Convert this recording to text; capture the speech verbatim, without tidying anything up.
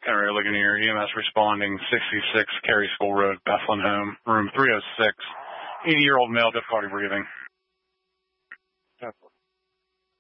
Kennery Ligonier, E M S responding, sixty-six Cary School Road, Bethlehem, room three oh six, eighty-year-old male, difficulty breathing.